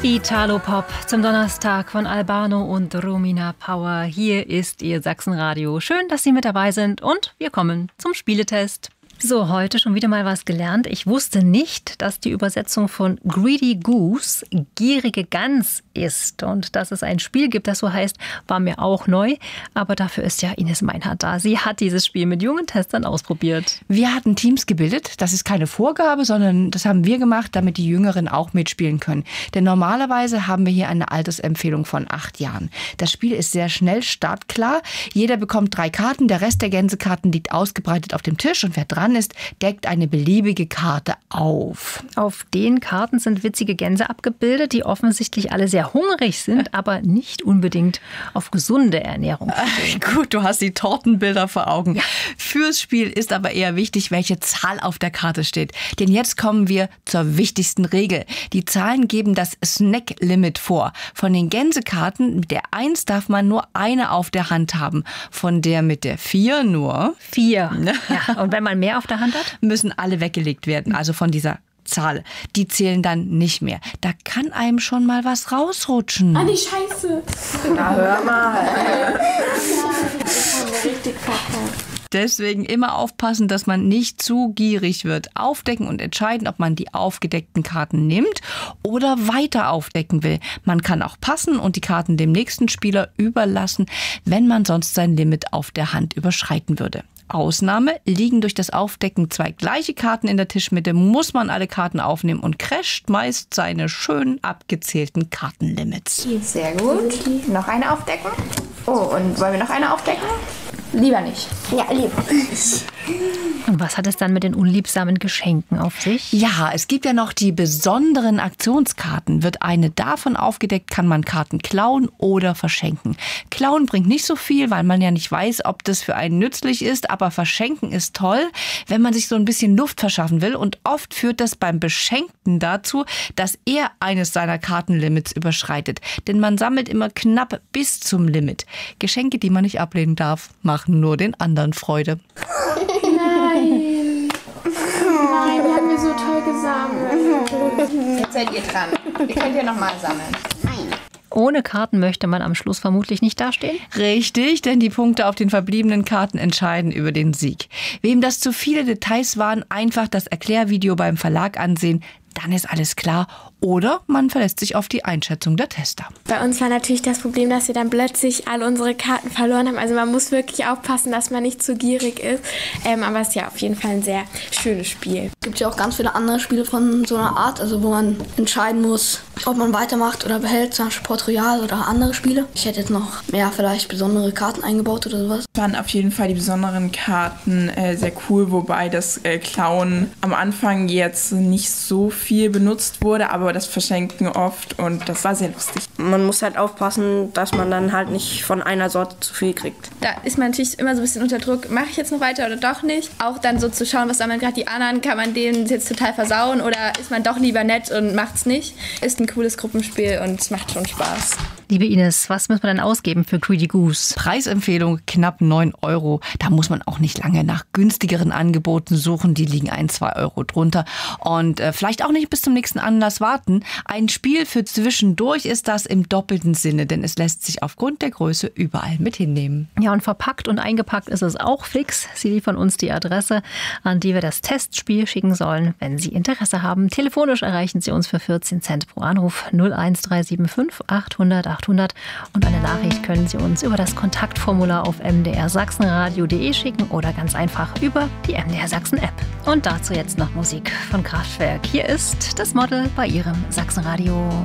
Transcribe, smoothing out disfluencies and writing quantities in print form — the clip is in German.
Italo-Pop zum Donnerstag von Albano und Romina Power. Hier ist Ihr Sachsenradio. Schön, dass Sie mit dabei sind und wir kommen zum Spieletest. So, heute schon wieder mal was gelernt. Ich wusste nicht, dass die Übersetzung von Greedy Goose gierige Gans ist. Und dass es ein Spiel gibt, das so heißt, war mir auch neu. Aber dafür ist ja Ines Meinhardt da. Sie hat dieses Spiel mit jungen Testern ausprobiert. Wir hatten Teams gebildet. Das ist keine Vorgabe, sondern das haben wir gemacht, damit die Jüngeren auch mitspielen können. Denn normalerweise haben wir hier eine Altersempfehlung von 8 Jahren. Das Spiel ist sehr schnell startklar. Jeder bekommt 3 Karten. Der Rest der Gänsekarten liegt ausgebreitet auf dem Tisch. Und wer dran ist, deckt eine beliebige Karte auf. Auf den Karten sind witzige Gänse abgebildet, die offensichtlich alle sehr hungrig sind, aber nicht unbedingt auf gesunde Ernährung stehen. Gut, du hast die Tortenbilder vor Augen. Ja. Fürs Spiel ist aber eher wichtig, welche Zahl auf der Karte steht. Denn jetzt kommen wir zur wichtigsten Regel. Die Zahlen geben das Snack-Limit vor. Von den Gänsekarten mit der 1 darf man nur eine auf der Hand haben. Von der mit der 4 nur 4. Ja, und wenn man mehr auf der Hand hat? Müssen alle weggelegt werden. Also von dieser Zahl. Die zählen dann nicht mehr. Da kann einem schon mal was rausrutschen. Ah, die Scheiße. Na, hör mal. Das haben wir richtig verkackt. Deswegen immer aufpassen, dass man nicht zu gierig wird. Aufdecken und entscheiden, ob man die aufgedeckten Karten nimmt oder weiter aufdecken will. Man kann auch passen und die Karten dem nächsten Spieler überlassen, wenn man sonst sein Limit auf der Hand überschreiten würde. Ausnahme: liegen durch das Aufdecken 2 gleiche Karten in der Tischmitte, muss man alle Karten aufnehmen und crasht meist seine schön abgezählten Kartenlimits. Sehr gut. Noch eine aufdecken. Oh, und wollen wir noch eine aufdecken? Lieber nicht. Ja, lieber. Und was hat es dann mit den unliebsamen Geschenken auf sich? Ja, es gibt ja noch die besonderen Aktionskarten. Wird eine davon aufgedeckt, kann man Karten klauen oder verschenken. Klauen bringt nicht so viel, weil man ja nicht weiß, ob das für einen nützlich ist. Aber verschenken ist toll, wenn man sich so ein bisschen Luft verschaffen will. Und oft führt das beim Beschenkten dazu, dass er eines seiner Kartenlimits überschreitet. Denn man sammelt immer knapp bis zum Limit. Geschenke, die man nicht ablehnen darf, machen nur den anderen Freude. Nein. Nein, wir haben mir so toll gesammelt. Jetzt seid ihr dran. Ihr könnt ja nochmal sammeln. Ohne Karten möchte man am Schluss vermutlich nicht dastehen? Richtig, denn die Punkte auf den verbliebenen Karten entscheiden über den Sieg. Wem das zu viele Details waren, einfach das Erklärvideo beim Verlag ansehen. Dann ist alles klar. Oder man verlässt sich auf die Einschätzung der Tester. Bei uns war natürlich das Problem, dass wir dann plötzlich alle unsere Karten verloren haben. Also man muss wirklich aufpassen, dass man nicht zu gierig ist. Aber es ist ja auf jeden Fall ein sehr schönes Spiel. Es gibt ja auch ganz viele andere Spiele von so einer Art, also wo man entscheiden muss, ob man weitermacht oder behält, zum Beispiel Port Royal oder andere Spiele. Ich hätte jetzt noch mehr vielleicht besondere Karten eingebaut oder sowas. Waren auf jeden Fall die besonderen Karten sehr cool, wobei das Klauen am Anfang jetzt nicht so viel benutzt wurde, aber das Verschenken oft und das war sehr lustig. Man muss halt aufpassen, dass man dann halt nicht von einer Sorte zu viel kriegt. Da ist man natürlich immer so ein bisschen unter Druck, mache ich jetzt noch weiter oder doch nicht. Auch dann so zu schauen, was sammeln gerade die anderen, kann man denen jetzt total versauen oder ist man doch lieber nett und macht's nicht. Ist ein cooles Gruppenspiel und es macht schon Spaß. Liebe Ines, was muss man denn ausgeben für Greedy Goose? Preisempfehlung knapp 9 €. Da muss man auch nicht lange nach günstigeren Angeboten suchen. Die liegen 1-2 € drunter. Und vielleicht auch nicht bis zum nächsten Anlass warten. Ein Spiel für zwischendurch ist das im doppelten Sinne, denn es lässt sich aufgrund der Größe überall mit hinnehmen. Ja, und verpackt und eingepackt ist es auch fix. Sie liefern uns die Adresse, an die wir das Testspiel schicken sollen, wenn Sie Interesse haben. Telefonisch erreichen Sie uns für 14 Cent pro Anruf 01375 800 800 und eine Nachricht können Sie uns über das Kontaktformular auf mdrsachsenradio.de schicken oder ganz einfach über die MDR Sachsen App. Und dazu jetzt noch Musik von Kraftwerk. Hier ist das Model bei Ihrem Sachsenradio.